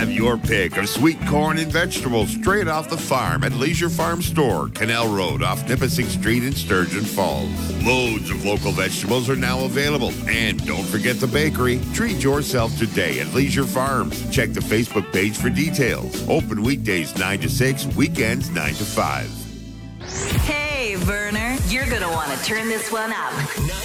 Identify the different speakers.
Speaker 1: Have your pick of sweet corn and vegetables straight off the farm at Leisure Farm Store, Canal Road off Nipissing Street in Sturgeon Falls. Loads of local vegetables are now available. And don't forget the bakery. Treat yourself today at Leisure Farms. Check the Facebook page for details. Open weekdays 9 to 6, weekends 9 to 5.
Speaker 2: Hey, Verner, you're going to want to turn this one up.